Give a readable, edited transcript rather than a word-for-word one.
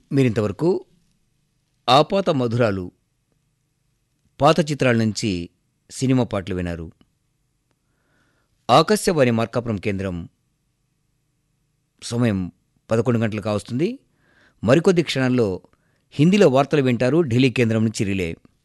మీరింతవరకు ఆపాత మధురాలు పాత చిత్రాల నుంచి సినిమా పాటలు వినారు. ఆకాశవాణి మార్కాపురం కేంద్రం సమయం 11 గంటలు కావస్తుంది. మరికొద్ది క్షణాల్లో హిందీలో వార్తలు వింటారు ఢిల్లీ కేంద్రం నుంచి రిలే.